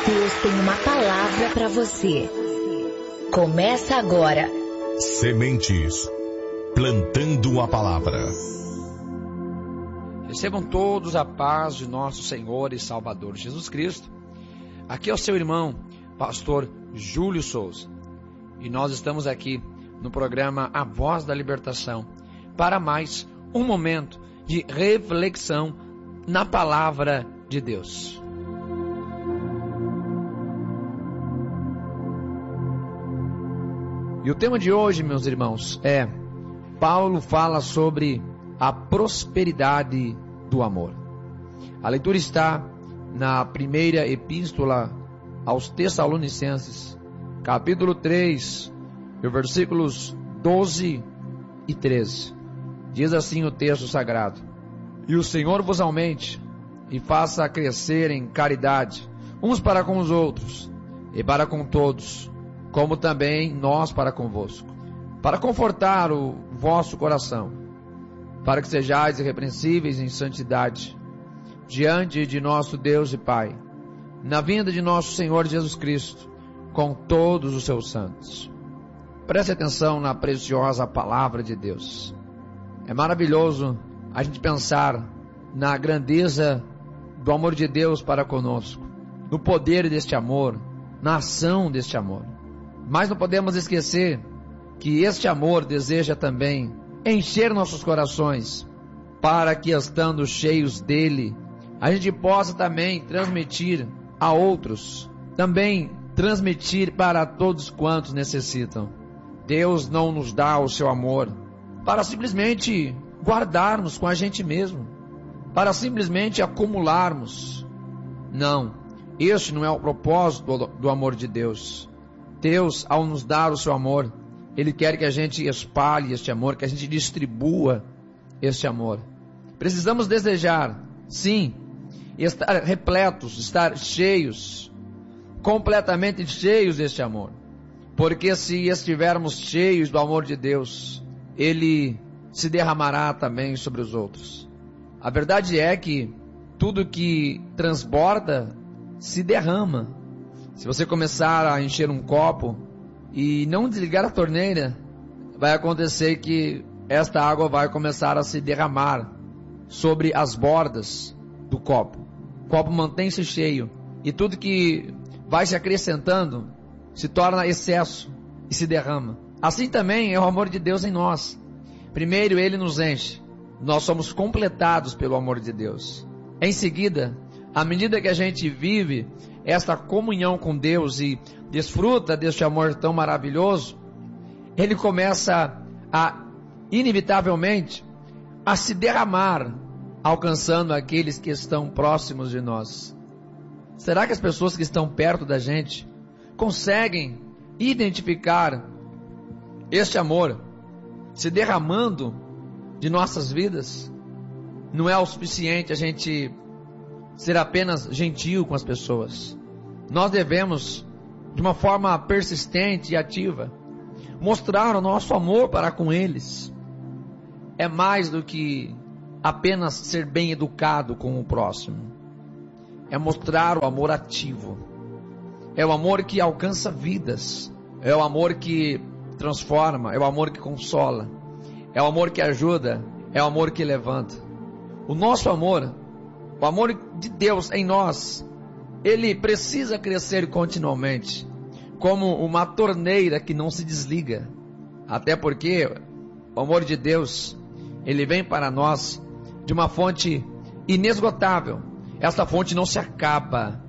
Deus tem uma palavra para você. Começa agora. Sementes, plantando a palavra. Recebam todos a paz de nosso Senhor e Salvador Jesus Cristo. Aqui é o seu irmão, pastor Júlio Souza. E nós estamos aqui no programa A Voz da Libertação para mais um momento de reflexão na palavra de Deus. E o tema de hoje, meus irmãos, é: Paulo fala sobre a prosperidade do amor. A leitura está na primeira epístola aos Tessalonicenses, capítulo 3, versículos 12 e 13. Diz assim o texto sagrado: E o Senhor vos aumente e faça crescer em caridade, uns para com os outros e para com todos, como também nós para convosco, para confortar o vosso coração, para que sejais irrepreensíveis em santidade, diante de nosso Deus e Pai, na vinda de nosso Senhor Jesus Cristo, com todos os seus santos. Preste atenção na preciosa palavra de Deus. É maravilhoso a gente pensar na grandeza do amor de Deus para conosco, no poder deste amor, na ação deste amor. Mas não podemos esquecer que este amor deseja também encher nossos corações, para que, estando cheios dele, a gente possa também transmitir a outros, também transmitir para todos quantos necessitam. Deus não nos dá o seu amor para simplesmente guardarmos com a gente mesmo, para simplesmente acumularmos. Não, este não é o propósito do amor de Deus. Deus, ao nos dar o seu amor, Ele quer que a gente espalhe este amor, que a gente distribua este amor. Precisamos desejar, sim, estar repletos, estar cheios, completamente cheios deste amor. Porque se estivermos cheios do amor de Deus, Ele se derramará também sobre os outros. A verdade é que tudo que transborda se derrama. Se você começar a encher um copo e não desligar a torneira, vai acontecer que esta água vai começar a se derramar sobre as bordas do copo. O copo mantém-se cheio e tudo que vai se acrescentando se torna excesso e se derrama. Assim também é o amor de Deus em nós. Primeiro Ele nos enche, nós somos completados pelo amor de Deus. Em seguida, à medida que a gente vive esta comunhão com Deus e desfruta deste amor tão maravilhoso, Ele começa a, inevitavelmente, a se derramar, alcançando aqueles que estão próximos de nós. Será que as pessoas que estão perto da gente conseguem identificar este amor se derramando de nossas vidas? Não é o suficiente a gente ser apenas gentil com as pessoas. Nós devemos, de uma forma persistente e ativa, mostrar o nosso amor para com eles. É mais do que apenas ser bem educado com o próximo. É mostrar o amor ativo. É o amor que alcança vidas. É o amor que transforma. É o amor que consola. É o amor que ajuda. É o amor que levanta. O nosso amor, o amor de Deus em nós, ele precisa crescer continuamente, como uma torneira que não se desliga. Até porque o amor de Deus, ele vem para nós de uma fonte inesgotável. Essa fonte não se acaba.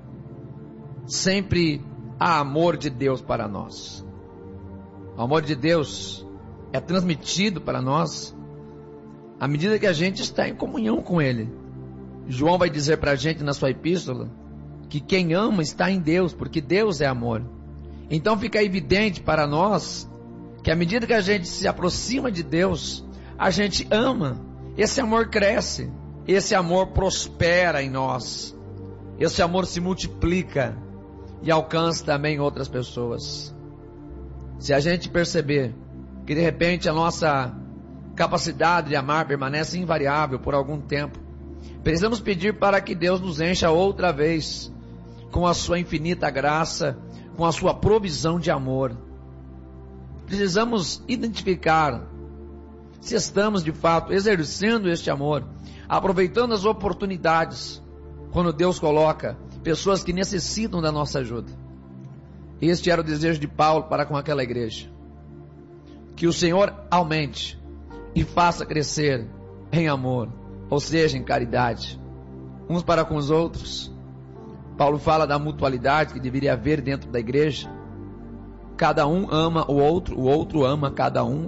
Sempre há amor de Deus para nós. O amor de Deus é transmitido para nós à medida que a gente está em comunhão com Ele. João vai dizer para a gente na sua epístola que quem ama está em Deus, porque Deus é amor. Então fica evidente para nós que à medida que a gente se aproxima de Deus, a gente ama, esse amor cresce, esse amor prospera em nós, esse amor se multiplica e alcança também outras pessoas. Se a gente perceber que de repente a nossa capacidade de amar permanece invariável por algum tempo, precisamos pedir para que Deus nos encha outra vez com a sua infinita graça, com a sua provisão de amor. Precisamos identificar se estamos de fato exercendo este amor, aproveitando as oportunidades, quando Deus coloca pessoas que necessitam da nossa ajuda. Este era o desejo de Paulo para com aquela igreja. Que o Senhor aumente e faça crescer em amor, ou seja, em caridade, uns para com os outros. Paulo fala da mutualidade que deveria haver dentro da igreja. Cada um ama o outro ama cada um,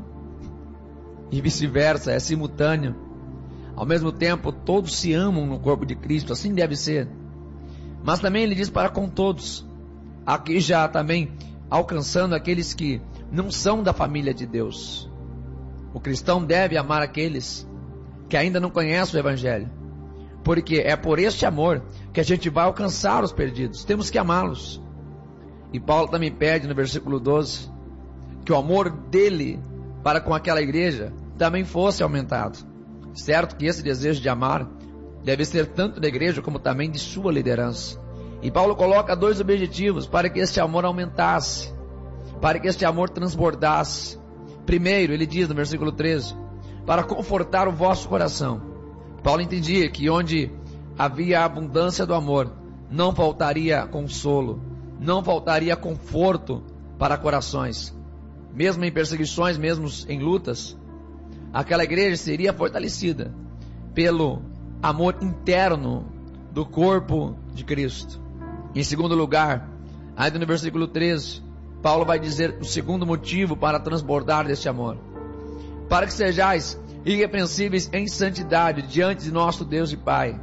e vice-versa, é simultâneo. Ao mesmo tempo, todos se amam no corpo de Cristo, assim deve ser. Mas também ele diz para com todos, aqui já também alcançando aqueles que não são da família de Deus. O cristão deve amar aqueles que ainda não conhecem o Evangelho, porque é por este amor que a gente vai alcançar os perdidos. Temos que amá-los. E Paulo também pede no versículo 12 que o amor dele para com aquela igreja também fosse aumentado. Certo que esse desejo de amar deve ser tanto da igreja como também de sua liderança. E Paulo coloca 2 objetivos para que este amor aumentasse, para que este amor transbordasse. Primeiro, ele diz no versículo 13, para confortar o vosso coração. Paulo entendia que onde havia abundância do amor, não faltaria consolo, não faltaria conforto para corações. Mesmo em perseguições, mesmo em lutas, aquela igreja seria fortalecida pelo amor interno do corpo de Cristo. Em segundo lugar, ainda no versículo 13, Paulo vai dizer o segundo motivo para transbordar deste amor: para que sejais irrepreensíveis em santidade diante de nosso Deus e Pai.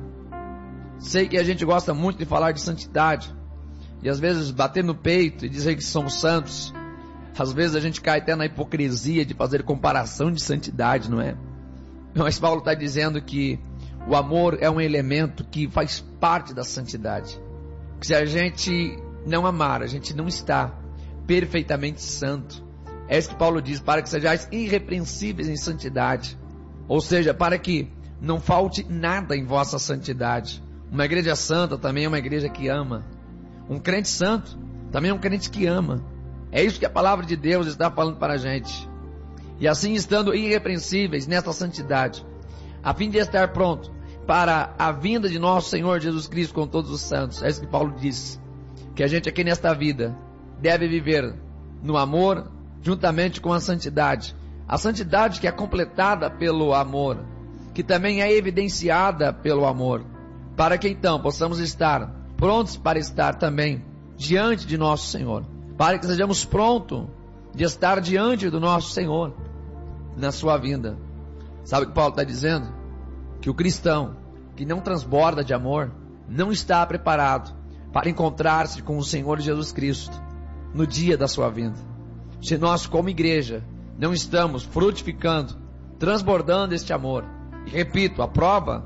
Sei que a gente gosta muito de falar de santidade, e às vezes bater no peito e dizer que somos santos. Às vezes a gente cai até na hipocrisia de fazer comparação de santidade, não é? Mas Paulo está dizendo que o amor é um elemento que faz parte da santidade. Que se a gente não amar, a gente não está perfeitamente santo. É isso que Paulo diz, para que sejais irrepreensíveis em santidade. Ou seja, para que não falte nada em vossa santidade. Uma igreja santa também é uma igreja que ama. Um crente santo também é um crente que ama. É isso que a palavra de Deus está falando para a gente. E assim, estando irrepreensíveis nesta santidade, a fim de estar pronto para a vinda de nosso Senhor Jesus Cristo com todos os santos. É isso que Paulo diz, que a gente aqui nesta vida deve viver no amor juntamente com a santidade. A santidade que é completada pelo amor, que também é evidenciada pelo amor, para que então possamos estar prontos para estar também diante de nosso Senhor, para que sejamos prontos de estar diante do nosso Senhor na sua vinda. Sabe o que Paulo está dizendo? Que o cristão que não transborda de amor não está preparado para encontrar-se com o Senhor Jesus Cristo no dia da sua vinda. Se nós, como igreja, não estamos frutificando, transbordando este amor, e repito, a prova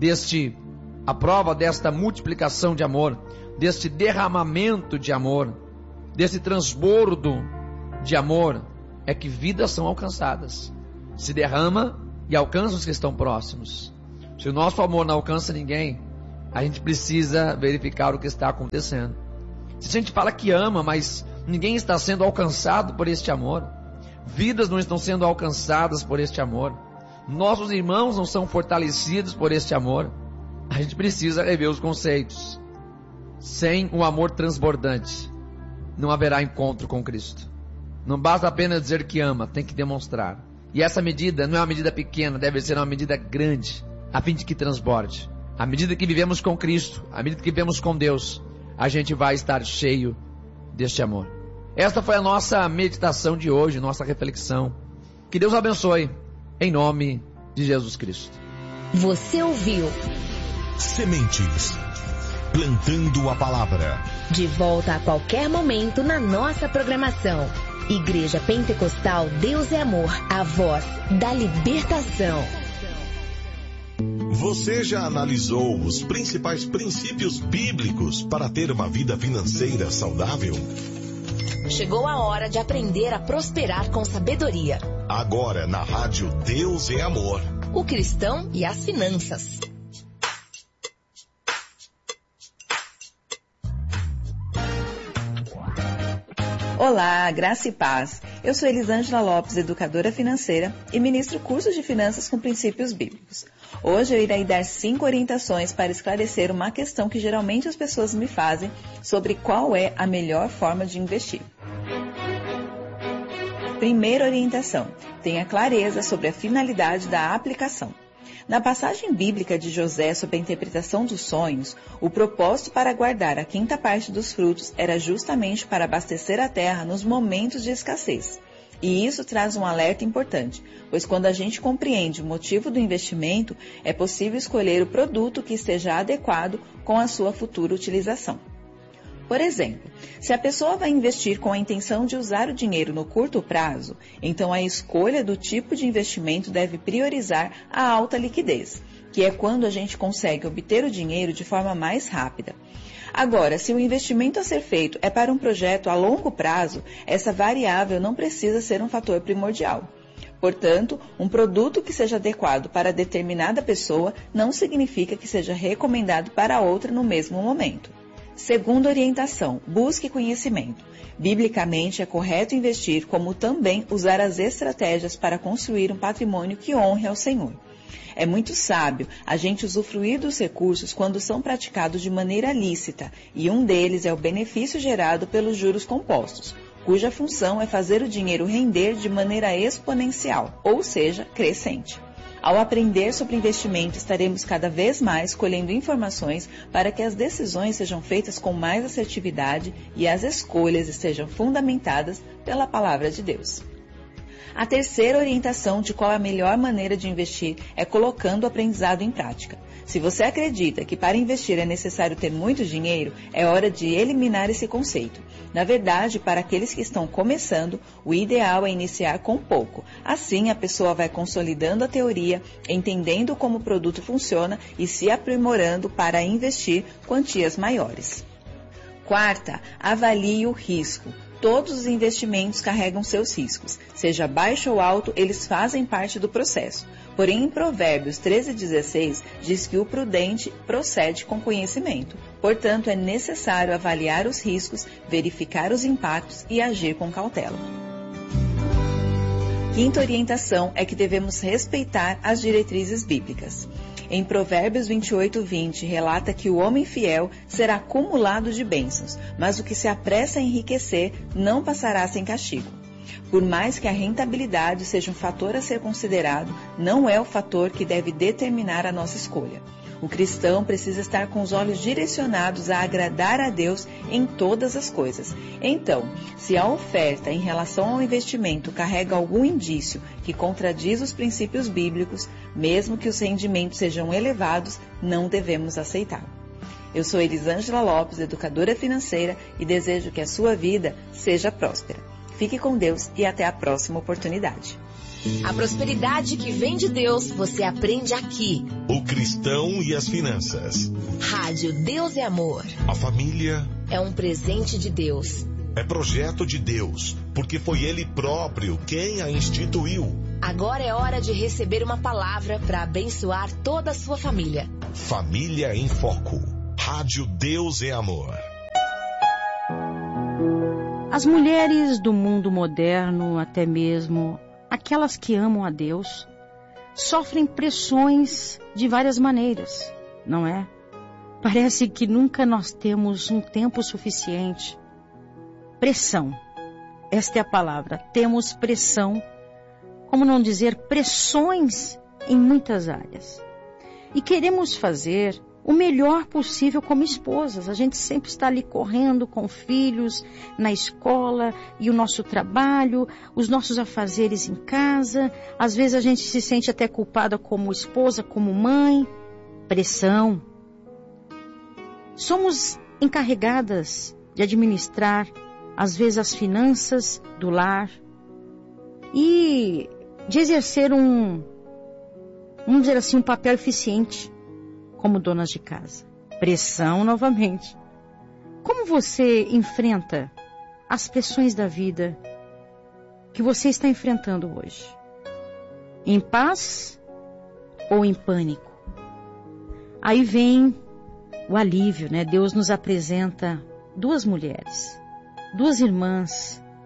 desta multiplicação de amor, deste derramamento de amor, desse transbordo de amor, é que vidas são alcançadas. Se derrama e alcança os que estão próximos. Se o nosso amor não alcança ninguém, a gente precisa verificar o que está acontecendo. Se a gente fala que ama, mas ninguém está sendo alcançado por este amor, vidas não estão sendo alcançadas por este amor, nossos irmãos não são fortalecidos por este amor, a gente precisa rever os conceitos. Sem um amor transbordante, não haverá encontro com Cristo. Não basta apenas dizer que ama, tem que demonstrar. E essa medida não é uma medida pequena, deve ser uma medida grande, a fim de que transborde. À medida que vivemos com Cristo, à medida que vivemos com Deus, a gente vai estar cheio deste amor. Esta foi a nossa meditação de hoje, nossa reflexão. Que Deus abençoe, em nome de Jesus Cristo. Você ouviu Sementes, plantando a palavra. De volta a qualquer momento na nossa programação. Igreja Pentecostal Deus é Amor, a voz da libertação. Você já analisou os principais princípios bíblicos para ter uma vida financeira saudável? Chegou a hora de aprender a prosperar com sabedoria. Agora na rádio Deus é Amor. O cristão e as finanças. Olá, graça e paz. Eu sou Elisângela Lopes, educadora financeira e ministro cursos de finanças com princípios bíblicos. Hoje eu irei dar 5 orientações para esclarecer uma questão que geralmente as pessoas me fazem sobre qual é a melhor forma de investir. Primeira orientação: tenha clareza sobre a finalidade da aplicação. Na passagem bíblica de José sobre a interpretação dos sonhos, o propósito para guardar a 5ª parte dos frutos era justamente para abastecer a terra nos momentos de escassez. E isso traz um alerta importante, pois quando a gente compreende o motivo do investimento, é possível escolher o produto que esteja adequado com a sua futura utilização. Por exemplo, se a pessoa vai investir com a intenção de usar o dinheiro no curto prazo, então a escolha do tipo de investimento deve priorizar a alta liquidez, que é quando a gente consegue obter o dinheiro de forma mais rápida. Agora, se o investimento a ser feito é para um projeto a longo prazo, essa variável não precisa ser um fator primordial. Portanto, um produto que seja adequado para determinada pessoa não significa que seja recomendado para outra no mesmo momento. Segunda orientação: busque conhecimento. Biblicamente é correto investir, como também usar as estratégias para construir um patrimônio que honre ao Senhor. É muito sábio a gente usufruir dos recursos quando são praticados de maneira lícita, e um deles é o benefício gerado pelos juros compostos, cuja função é fazer o dinheiro render de maneira exponencial, ou seja, crescente. Ao aprender sobre investimento, estaremos cada vez mais colhendo informações para que as decisões sejam feitas com mais assertividade e as escolhas estejam fundamentadas pela palavra de Deus. A terceira orientação de qual é a melhor maneira de investir é colocando o aprendizado em prática. Se você acredita que para investir é necessário ter muito dinheiro, é hora de eliminar esse conceito. Na verdade, para aqueles que estão começando, o ideal é iniciar com pouco. Assim, a pessoa vai consolidando a teoria, entendendo como o produto funciona e se aprimorando para investir quantias maiores. Quarta, avalie o risco. Todos os investimentos carregam seus riscos. Seja baixo ou alto, eles fazem parte do processo. Porém, em Provérbios 13:16, diz que o prudente procede com conhecimento. Portanto, é necessário avaliar os riscos, verificar os impactos e agir com cautela. Quinta orientação é que devemos respeitar as diretrizes bíblicas. Em Provérbios 28:20, relata que o homem fiel será acumulado de bênçãos, mas o que se apressa a enriquecer não passará sem castigo. Por mais que a rentabilidade seja um fator a ser considerado, não é o fator que deve determinar a nossa escolha. O cristão precisa estar com os olhos direcionados a agradar a Deus em todas as coisas. Então, se a oferta em relação ao investimento carrega algum indício que contradiz os princípios bíblicos, mesmo que os rendimentos sejam elevados, não devemos aceitar. Eu sou Elisângela Lopes, educadora financeira, e desejo que a sua vida seja próspera. Fique com Deus e até a próxima oportunidade. A prosperidade que vem de Deus, você aprende aqui. O cristão e as finanças. Rádio Deus é Amor. A família É um presente de Deus. é projeto de Deus, porque foi Ele próprio quem a instituiu. Agora é hora de receber uma palavra para abençoar toda a sua família. Família em Foco. Rádio Deus é Amor. As mulheres do mundo moderno, até mesmo aquelas que amam a Deus, sofrem pressões de várias maneiras, não é? Parece que nunca nós temos um tempo suficiente. Pressão. Esta é a palavra. Temos pressão, como não dizer pressões em muitas áreas. E queremos fazer o melhor possível como esposas. A gente sempre está ali correndo com filhos, na escola e o nosso trabalho, os nossos afazeres em casa. Às vezes a gente se sente até culpada como esposa, como mãe. Pressão. Somos encarregadas de administrar, às vezes, as finanças do lar e de exercer vamos dizer assim, um papel eficiente como donas de casa. Pressão novamente. Como você enfrenta as pressões da vida que você está enfrentando hoje? Em paz ou em pânico? Aí vem o alívio, né? Deus nos apresenta duas mulheres, duas irmãs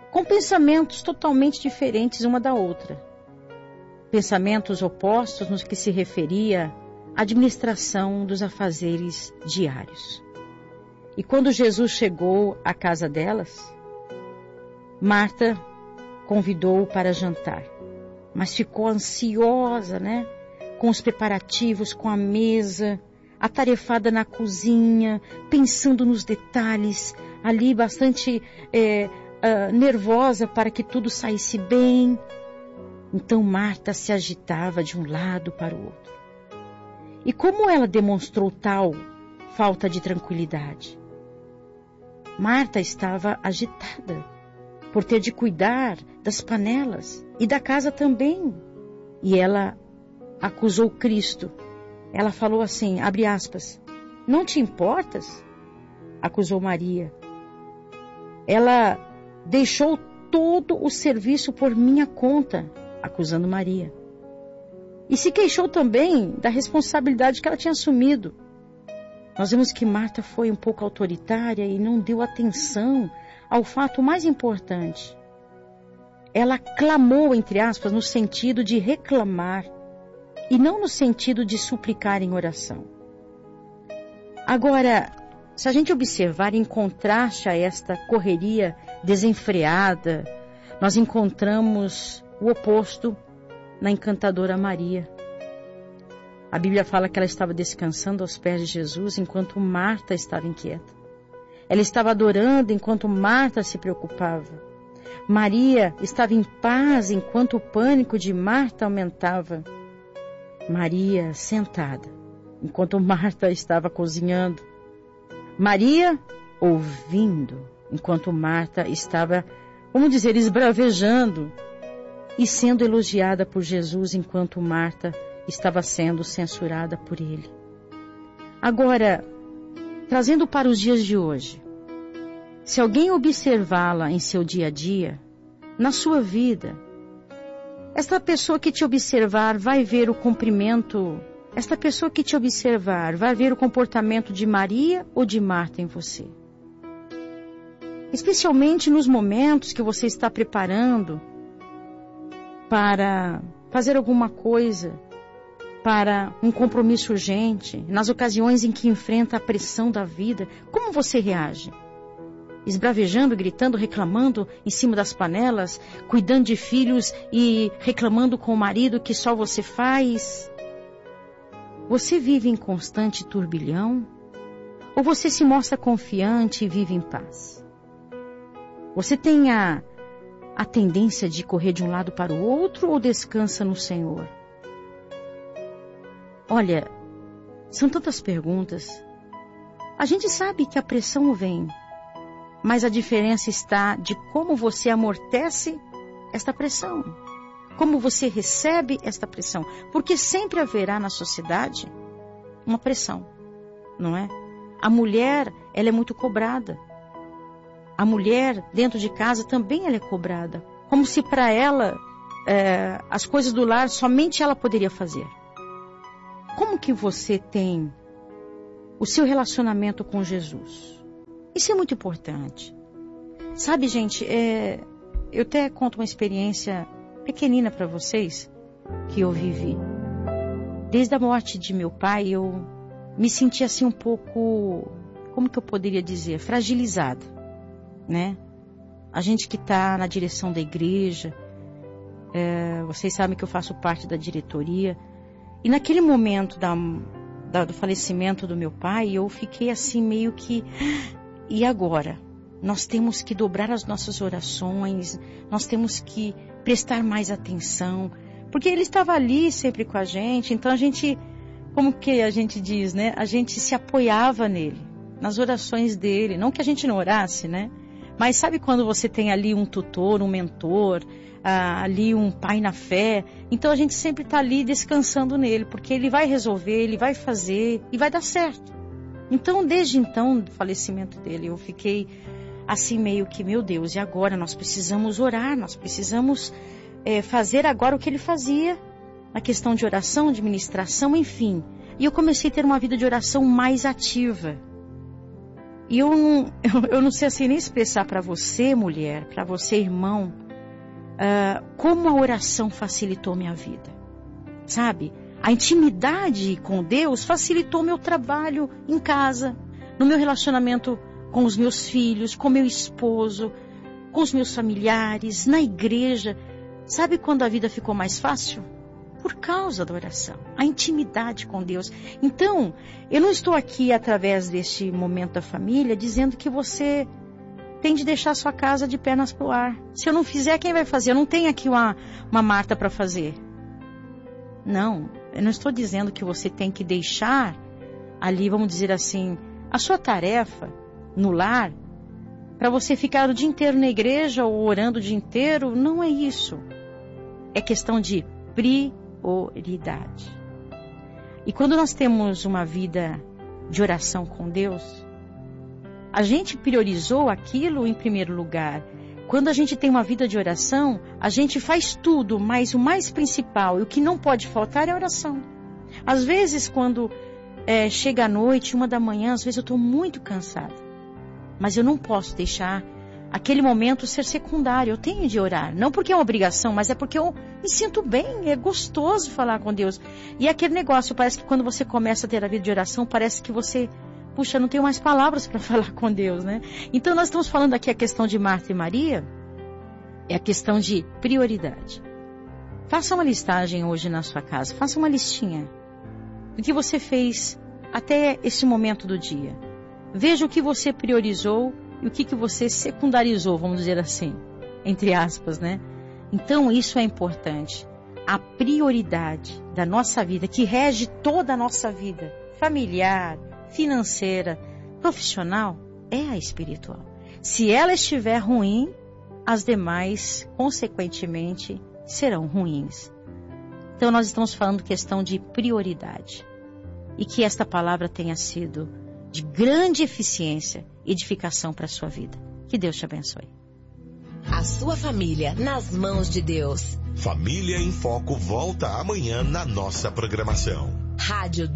com pensamentos totalmente diferentes uma da outra. Pensamentos opostos no que se referia à administração dos afazeres diários. E quando Jesus chegou à casa delas, Marta convidou-o para jantar, mas ficou ansiosa, com os preparativos, com a mesa, atarefada na cozinha, pensando nos detalhes, ali bastante nervosa para que tudo saísse bem. Então Marta se agitava de um lado para o outro. E como ela demonstrou tal falta de tranquilidade? Marta estava agitada por ter de cuidar das panelas e da casa também. E ela acusou Cristo. Ela falou assim, abre aspas, não te importas? Acusou Maria. Ela deixou todo o serviço por minha conta, acusando Maria. E se queixou também da responsabilidade que ela tinha assumido. Nós vemos que Marta foi um pouco autoritária e não deu atenção ao fato mais importante. Ela clamou, entre aspas, no sentido de reclamar e não no sentido de suplicar em oração. Agora, se a gente observar em contraste a esta correria desenfreada, nós encontramos o oposto na encantadora Maria. A Bíblia fala que ela estava descansando aos pés de Jesus enquanto Marta estava inquieta. Ela estava adorando enquanto Marta se preocupava. Maria estava em paz enquanto o pânico de Marta aumentava. Maria sentada enquanto Marta estava cozinhando. Maria ouvindo enquanto Marta estava, esbravejando e sendo elogiada por Jesus enquanto Marta estava sendo censurada por ele. Agora, trazendo para os dias de hoje, se alguém observá-la em seu dia a dia, na sua vida, esta pessoa que te observar vai ver o cumprimento, esta pessoa que te observar vai ver o comportamento de Maria ou de Marta em você. Especialmente nos momentos que você está preparando para fazer alguma coisa, para um compromisso urgente, nas ocasiões em que enfrenta a pressão da vida, como você reage? Esbravejando, gritando, reclamando em cima das panelas, cuidando de filhos e reclamando com o marido que só você faz? Você vive em constante turbilhão? Ou você se mostra confiante e vive em paz? Você tem a tendência de correr de um lado para o outro ou descansa no Senhor? Olha, são tantas perguntas. A gente sabe que a pressão vem, mas a diferença está de como você amortece esta pressão, como você recebe esta pressão, porque sempre haverá na sociedade uma pressão, não é? A mulher, ela é muito cobrada. A mulher dentro de casa também ela é cobrada, como se para ela as coisas do lar somente ela poderia fazer. Como que você tem o seu relacionamento com Jesus? Isso é muito importante. Sabe, gente, eu até conto uma experiência pequenina para vocês que eu vivi. Desde a morte de meu pai, eu me senti assim um pouco, como que eu poderia dizer, fragilizada, né? A gente que está na direção da igreja, vocês sabem que eu faço parte da diretoria. E naquele momento do falecimento do meu pai, eu fiquei assim meio que... E agora? Nós temos que dobrar as nossas orações, nós temos que prestar mais atenção, porque ele estava ali sempre com a gente, então a gente, como que a gente diz, né? A gente se apoiava nele, nas orações dele, não que a gente não orasse, né? Mas sabe quando você tem ali um tutor, um mentor, ali um pai na fé? Então a gente sempre está ali descansando nele, porque ele vai resolver, ele vai fazer e vai dar certo. Então, desde então, do falecimento dele, eu fiquei assim meio que, meu Deus, e agora? Nós precisamos orar, nós precisamos fazer agora o que ele fazia, na questão de oração, de ministração, enfim. E eu comecei a ter uma vida de oração mais ativa. E eu não sei assim nem expressar para você, mulher, para você, irmão, como a oração facilitou minha vida. Sabe? A intimidade com Deus facilitou meu trabalho em casa, no meu relacionamento com os meus filhos, com meu esposo, com os meus familiares, na igreja. Sabe quando a vida ficou mais fácil? Por causa da oração, a intimidade com Deus. Então, eu não estou aqui através deste momento da família dizendo que você tem de deixar sua casa de pernas pro ar. Se eu não fizer, quem vai fazer? Eu não tenho aqui uma Marta para fazer. Não, eu não estou dizendo que você tem que deixar ali, vamos dizer assim, a sua tarefa no lar para você ficar o dia inteiro na igreja ou orando o dia inteiro. Não é isso. É questão de prioridade. E quando nós temos uma vida de oração com Deus, a gente priorizou aquilo em primeiro lugar. Quando a gente tem uma vida de oração, a gente faz tudo, mas o mais principal e o que não pode faltar é a oração. Às vezes, quando chega a noite, 1 da manhã, às vezes eu estou muito cansada. Mas eu não posso deixar aquele momento ser secundário. Eu tenho de orar. Não porque é uma obrigação, mas é porque eu me sinto bem. É gostoso falar com Deus. E aquele negócio, parece que quando você começa a ter a vida de oração, parece que você... Puxa, não tenho mais palavras para falar com Deus, né? Então nós estamos falando aqui a questão de Marta e Maria, é a questão de prioridade. Faça uma listagem hoje na sua casa, faça uma listinha do que você fez até esse momento do dia. Veja o que você priorizou e o que você secundarizou, vamos dizer assim, entre aspas, né? Então isso é importante. A prioridade da nossa vida, que rege toda a nossa vida, familiar, financeira, profissional, é a espiritual. Se ela estiver ruim, as demais, consequentemente, serão ruins. Então nós estamos falando questão de prioridade. E que esta palavra tenha sido de grande eficiência e edificação para a sua vida. Que Deus te abençoe. A sua família nas mãos de Deus. Família em Foco volta amanhã na nossa programação. Rádio